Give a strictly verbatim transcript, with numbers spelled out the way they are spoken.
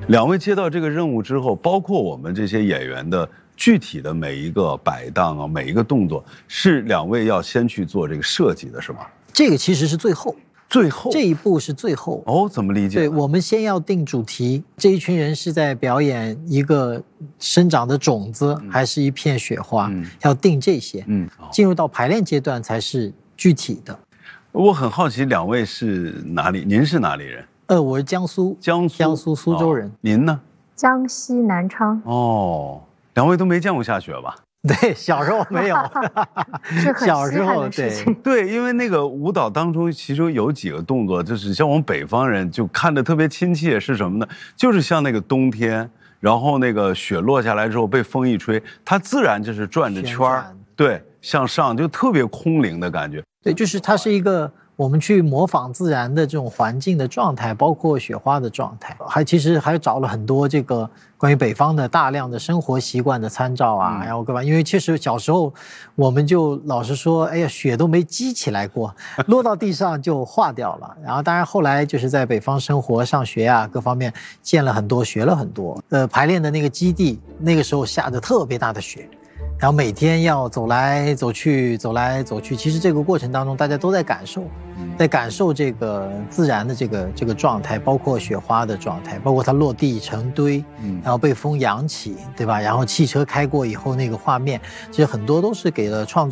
两位接到这个任务之后，包括我们这些演员的具体的每一个摆档啊，每一个动作，是两位要先去做这个设计的，是吗？ 这个其实是最后。 最后这一步是最后哦，怎么理解？ 对，我们先要定主题，这一群人是在表演一个生长的种子，嗯、还是一片雪花？嗯、要定这些，嗯，进入到排练阶段才是具体的。 我很好奇，两位是哪里？您是哪里人？ 呃，我是江苏， 江苏， 江苏苏州人。 哦、您呢？ 江西南昌。 哦，两位都没见过下雪吧？ 对，小时候没有，小时候对对，因为那个舞蹈当中，其中有几个动作，就是像我们北方人就看着特别亲切，是什么呢？就是像那个冬天，然后那个雪落下来之后被风一吹，它自然就是转着圈儿，对，向上就特别空灵的感觉。 对，就是它是一个我们去模仿自然的这种环境的状态，包括雪花的状态，还其实还找了很多这个关于北方的大量的生活习惯的参照啊，嗯、然后干嘛？因为其实小时候我们就老是说，哎呀，雪都没积起来过，落到地上就化掉了。然后当然后来就是在北方生活、上学啊各方面见了很多，学了很多。呃，排练的那个基地那个时候下着特别大的雪。然后每天要走来走去，走来走去，其实这个过程当中，大家都在感受，在感受这个自然的这个这个状态，包括雪花的状态，包括它落地成堆，然后被风扬起，对吧？然后汽车开过以后那个画面，其实很多都是给了创作。